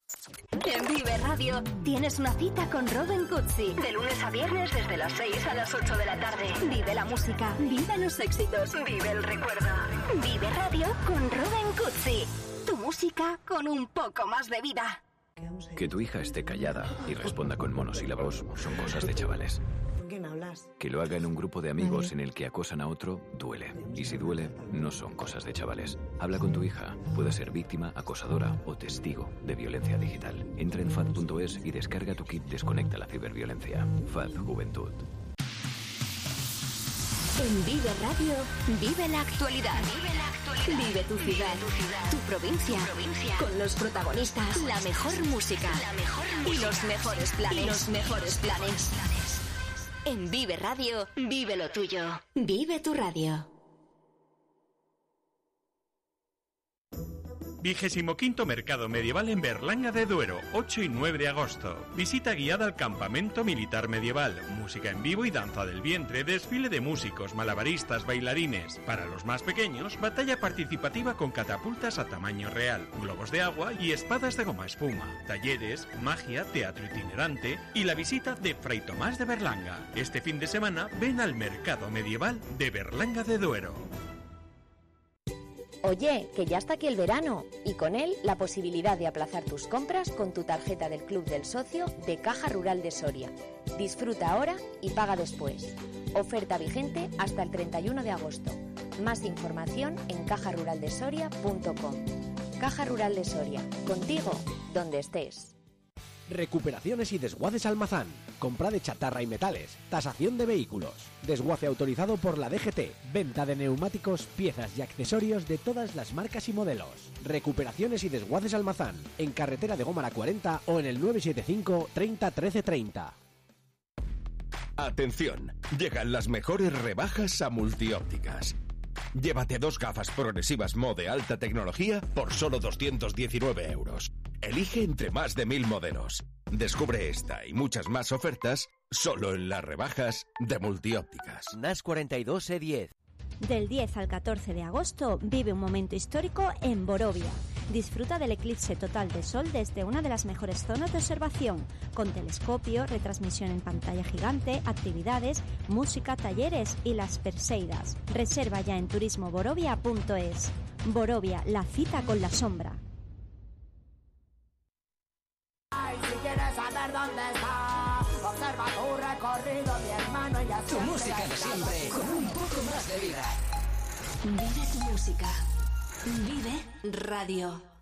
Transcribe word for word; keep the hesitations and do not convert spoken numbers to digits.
En Vive Radio tienes una cita con Robin Cutsi. De lunes a viernes desde las seis a las ocho de la tarde. Vive la música, vive los éxitos, vive el recuerdo. Vive Radio con Robin Cutsi. Tu música con un poco más de vida. Que tu hija esté callada y responda con monosílabos son cosas de chavales. ¿Con quién hablas? Que lo haga en un grupo de amigos en el que acosan a otro, duele. Y si duele, no son cosas de chavales. Habla con tu hija. Puede ser víctima, acosadora o testigo de violencia digital. Entra en F A D punto es y descarga tu kit Desconecta la ciberviolencia. F A D Juventud. En Vive Radio, vive la actualidad. Vive la actualidad. Vive tu ciudad, vive tu, ciudad. Tu, provincia. tu provincia. Con los protagonistas, la mejor música, la mejor música. Y los mejores planes. Y los mejores planes. En Vive Radio, vive lo tuyo. Vive tu radio. Vigésimo quinto Mercado Medieval en Berlanga de Duero, ocho y nueve de agosto. Visita guiada al campamento militar medieval, música en vivo y danza del vientre, desfile de músicos, malabaristas, bailarines. Para los más pequeños, batalla participativa con catapultas a tamaño real, globos de agua y espadas de goma espuma, talleres, magia, teatro itinerante y la visita de Fray Tomás de Berlanga. Este fin de semana ven al Mercado Medieval de Berlanga de Duero. Oye, que ya está aquí el verano y con él la posibilidad de aplazar tus compras con tu tarjeta del Club del Socio de Caja Rural de Soria. Disfruta ahora y paga después. Oferta vigente hasta el treinta y uno de agosto. Más información en caja rural de soria punto com. Caja Rural de Soria, contigo donde estés. Recuperaciones y desguaces Almazán. Compra de chatarra y metales. Tasación de vehículos. Desguace autorizado por la D G T. Venta de neumáticos, piezas y accesorios de todas las marcas y modelos. Recuperaciones y desguaces Almazán. En carretera de Gómara cuarenta o en el nueve siete cinco treinta trece treinta. Atención, llegan las mejores rebajas a Multiópticas. Llévate dos gafas progresivas Mo de alta tecnología por solo doscientos diecinueve euros. Elige entre más de mil modelos. Descubre esta y muchas más ofertas solo en las rebajas de Multiópticas. N A S cuarenta y dos E diez. Del diez al catorce de agosto vive un momento histórico en Borovia. Disfruta del eclipse total de sol desde una de las mejores zonas de observación, con telescopio, retransmisión en pantalla gigante, actividades, música, talleres y las Perseidas. Reserva ya en turismo borovia punto es. Borovia, la cita con la sombra. Ay, si quieres saber dónde está, observa tu recorrido, mi hermano, y así. Tu música de siempre, con un poco más de vida. Vive tu música. Vive Radio.